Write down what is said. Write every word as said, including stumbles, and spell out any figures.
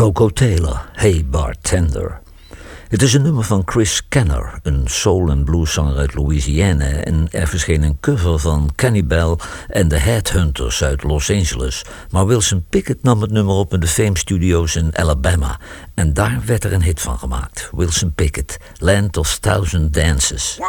Coco Taylor, Hey Bartender. Het is een nummer van Chris Kenner, een soul- en blueszanger uit Louisiana, en er verscheen een cover van Cannibal en de Headhunters uit Los Angeles. Maar Wilson Pickett nam het nummer op in de Fame Studios in Alabama en daar werd er een hit van gemaakt. Wilson Pickett, Land of Thousand Dances.